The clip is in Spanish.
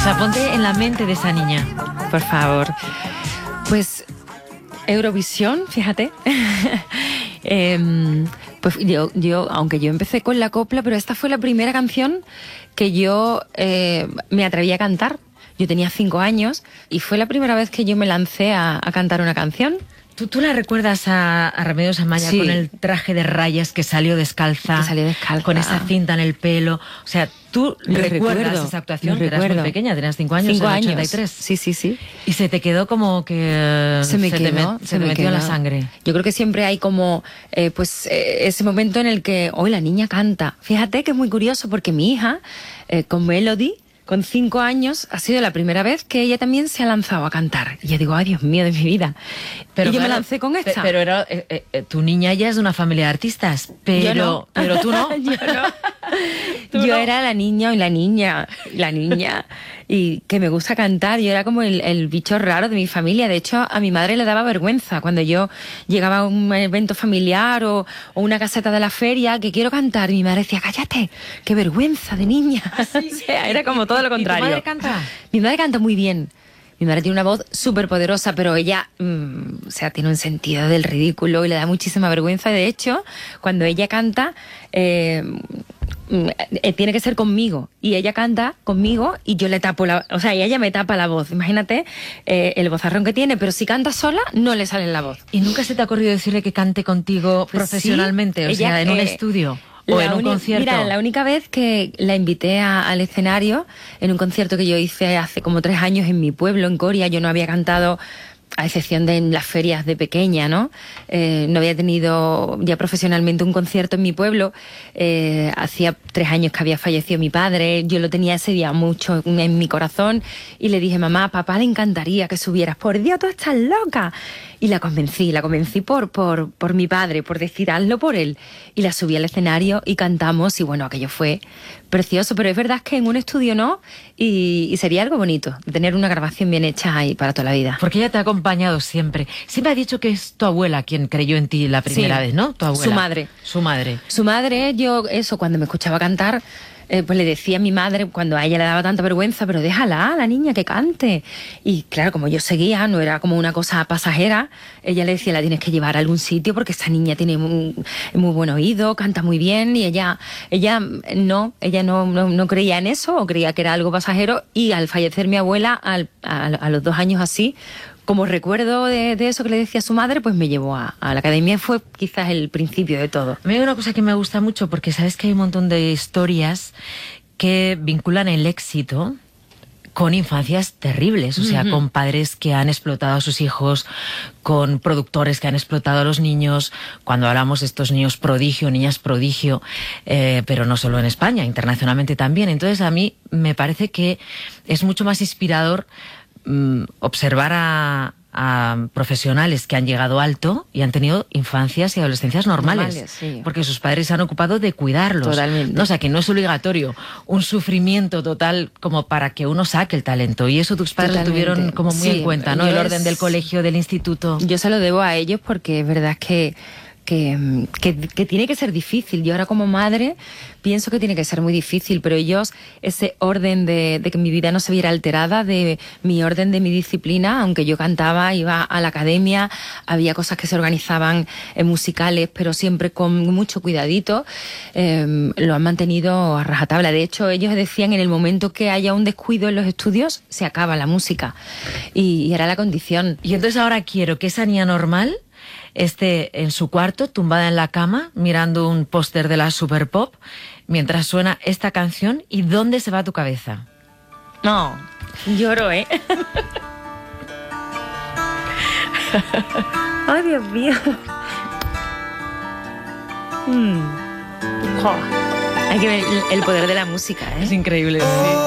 sea, ponte en la mente de esa niña. Por favor. Pues Eurovisión, fíjate. Pues yo, aunque yo empecé con la copla, pero esta fue la primera canción que yo me atreví a cantar. Yo tenía 5 años y fue la primera vez que yo me lancé a cantar una canción. ¿Tú la recuerdas a Remedios Amaya con el traje de rayas que salió descalza? Que salió descalza. Con esa cinta en el pelo. O sea, ¿tú recuerdas esa actuación? Eras muy pequeña, tenías 5 años, 5 en el años. 83. Sí. Y se te quedó como que se me metió en la sangre. Yo creo que siempre hay como ese momento en el que hoy la niña canta. Fíjate que es muy curioso porque mi hija, con Melody, con 5 años, ha sido la primera vez que ella también se ha lanzado a cantar. Y yo digo, ay, Dios mío de mi vida. Pero y yo me lancé con esta. Pero era, tu niña ya es de una familia de artistas, pero, no. Pero tú no. Yo no. Yo era la niña y que me gusta cantar. Yo era como el bicho raro de mi familia. De hecho, a mi madre le daba vergüenza cuando yo llegaba a un evento familiar o una caseta de la feria que quiero cantar. Y mi madre decía, cállate, qué vergüenza de niña. ¿Sí? O sea, era como todo lo contrario. ¿Y tu madre canta? Mi madre canta muy bien. Mi madre tiene una voz súper poderosa, pero ella, tiene un sentido del ridículo y le da muchísima vergüenza. De hecho, cuando ella canta, tiene que ser conmigo. Y ella canta conmigo y yo le tapo y ella me tapa la voz. Imagínate el vozarrón que tiene, pero si canta sola, no le sale la voz. ¿Y nunca se te ha ocurrido decirle que cante contigo profesionalmente? Sí, o sea, en un estudio. ¿O en un concierto? Mira, la única vez que la invité al escenario, en un concierto que yo hice hace como 3 años en mi pueblo, en Coria, yo no había cantado, a excepción de en las ferias de pequeña, ¿no? No había tenido ya profesionalmente un concierto en mi pueblo. Hacía 3 años que había fallecido mi padre. Yo lo tenía ese día mucho en mi corazón. Y le dije, mamá, papá le encantaría que subieras. Por Dios, tú estás loca. Y la convencí por mi padre, por decir, hazlo por él. Y la subí al escenario y cantamos. Y bueno, aquello fue precioso. Pero es verdad que en un estudio no. Y sería algo bonito, tener una grabación bien hecha ahí para toda la vida. Porque ella te ha acompañado siempre. Siempre ha dicho que es tu abuela quien creyó en ti la primera vez, ¿no? Tu abuela. Su madre, cuando me escuchaba cantar, pues le decía a mi madre, cuando a ella le daba tanta vergüenza, pero déjala, la niña, que cante. Y claro, como yo seguía, no era como una cosa pasajera, ella le decía, la tienes que llevar a algún sitio porque esta niña tiene muy buen oído, canta muy bien. Y ella no creía en eso, o creía que era algo pasajero. Y al fallecer mi abuela, a los 2 años así, como recuerdo de eso que le decía a su madre, pues me llevó a la academia. Fue quizás el principio de todo. A mí hay una cosa que me gusta mucho, porque sabes que hay un montón de historias que vinculan el éxito con infancias terribles, o sea, con padres que han explotado a sus hijos, con productores que han explotado a los niños. Cuando hablamos de estos niños prodigio, niñas prodigio, pero no solo en España, internacionalmente también. Entonces a mí me parece que es mucho más inspirador observar a profesionales que han llegado alto y han tenido infancias y adolescencias normales, sí. Porque sus padres se han ocupado de cuidarlos. Totalmente. ¿No? O sea, que no es obligatorio un sufrimiento total como para que uno saque el talento. Y eso tus padres lo tuvieron como muy en cuenta, ¿no? El orden del colegio, del instituto. Yo se lo debo a ellos porque es verdad que tiene que ser difícil. Yo ahora como madre pienso que tiene que ser muy difícil, pero ellos, ese orden de que mi vida no se viera alterada, de mi orden de mi disciplina, aunque yo cantaba, iba a la academia, había cosas que se organizaban en musicales, pero siempre con mucho cuidadito, lo han mantenido a rajatabla. De hecho, ellos decían, en el momento que haya un descuido en los estudios, se acaba la música. Y era la condición. Y entonces ahora quiero que esa niña normal esté en su cuarto, tumbada en la cama, mirando un póster de la Super Pop, mientras suena esta canción. ¿Y dónde se va tu cabeza? No, lloro, ¿eh? Ay, Dios mío. Hay que ver el poder de la música, ¿eh? Es increíble, sí.